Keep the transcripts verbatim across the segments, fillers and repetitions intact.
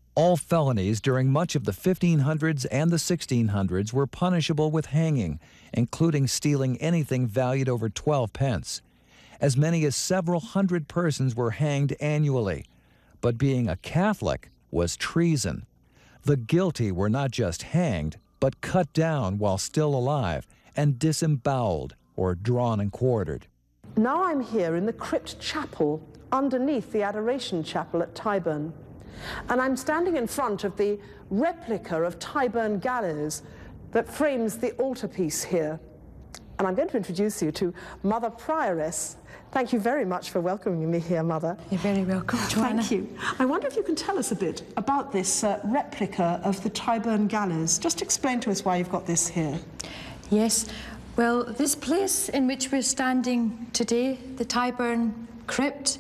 All felonies during much of the fifteen hundreds and the sixteen hundreds were punishable with hanging, including stealing anything valued over twelve pence. As many as several hundred persons were hanged annually. But being a Catholic was treason. The guilty were not just hanged, but cut down while still alive and disemboweled or drawn and quartered. Now I'm here in the crypt chapel underneath the Adoration Chapel at Tyburn. And I'm standing in front of the replica of Tyburn gallows that frames the altarpiece here. And I'm going to introduce you to Mother Prioress. Thank you very much for welcoming me here, Mother. You're very welcome, Joanna. Thank you. I wonder if you can tell us a bit about this uh, replica of the Tyburn gallows. Just explain to us why you've got this here. Yes. Well, this place in which we're standing today, the Tyburn Crypt,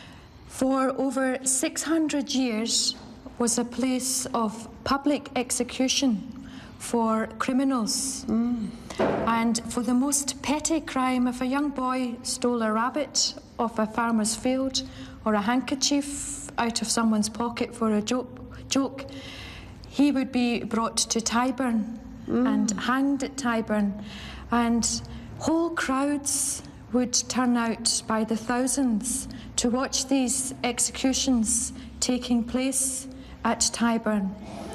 for over six hundred years was a place of public execution for criminals. Mm. And for the most petty crime, if a young boy stole a rabbit off a farmer's field or a handkerchief out of someone's pocket for a joke, joke he would be brought to Tyburn mm. and hanged at Tyburn. And whole crowds would turn out by the thousands to watch these executions taking place at Tyburn.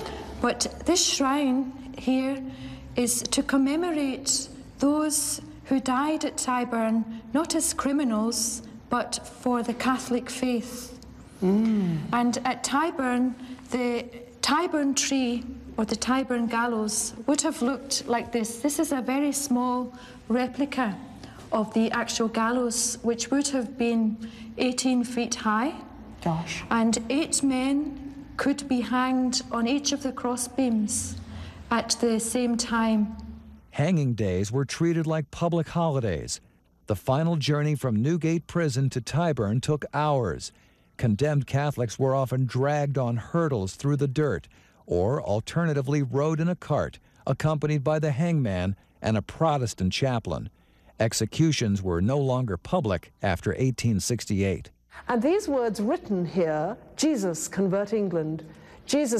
But this shrine here is to commemorate those who died at Tyburn, not as criminals, but for the Catholic faith. Mm. And at Tyburn, the Tyburn tree, or the Tyburn gallows, would have looked like this. This is a very small replica of the actual gallows, which would have been eighteen feet high. Gosh. And eight men could be hanged on each of the crossbeams at the same time. Hanging days were treated like public holidays. The final journey from Newgate Prison to Tyburn took hours. Condemned Catholics were often dragged on hurdles through the dirt, or alternatively rode in a cart, accompanied by the hangman and a Protestant chaplain. Executions were no longer public after eighteen sixty-eight. And these words written here, Jesus convert England, Jesus